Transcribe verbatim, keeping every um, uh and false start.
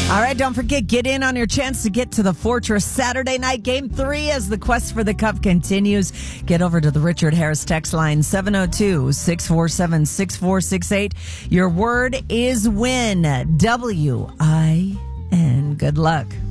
All right, don't forget, get in on your chance to get to the Fortress Saturday night game three as the quest for the cup continues. Get over to the Richard Harris text line seven oh two, six four seven, six four six eight. Your word is win. W I N. Good luck.